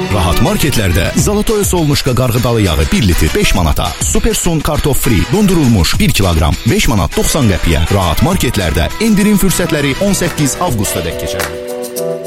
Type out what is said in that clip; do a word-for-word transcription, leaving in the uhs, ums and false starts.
Rahat marketlərdə Zalatoy Solnuşka qarğıdalı yağı bir litr beş manata, Supersun kartof free dondurulmuş bir kiloqram beş manat doxsan qəpiyə. Rahat marketlərdə endirim fürsətləri on səkkiz avqusta dək keçər.